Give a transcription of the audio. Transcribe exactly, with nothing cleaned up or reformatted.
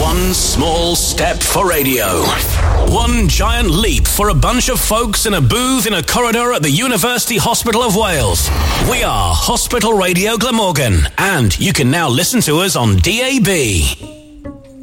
One small step for radio. One giant leap for a bunch of folks in a booth in a corridor at the University Hospital of Wales. We are Hospital Radio Glamorgan, and you can now listen to us on D A B.